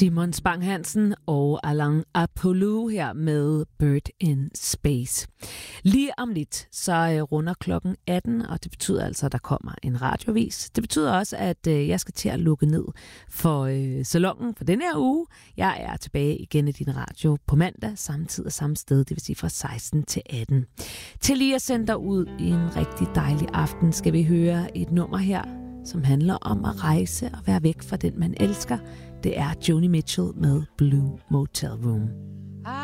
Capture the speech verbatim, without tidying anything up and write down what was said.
Simon Spang Hansen og Alain Apollo her med Bird in Space. Lige om lidt, så runder klokken atten, og det betyder altså, at der kommer en radiovis. Det betyder også, at jeg skal til at lukke ned for øh, salongen for denne her uge. Jeg er tilbage igen i din radio på mandag, samme tid og samme sted, det vil sige fra seksten til atten. Til lige at sende dig ud i en rigtig dejlig aften, skal vi høre et nummer her, som handler om at rejse og være væk fra den, man elsker. Det er Joni Mitchell med Blue Motel Room.